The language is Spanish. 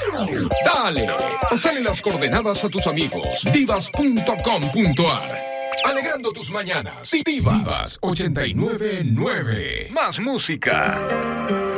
Dale, pasale las coordenadas a tus amigos. Divas.com.ar. Alegrando tus mañanas. Divas 899. Más música.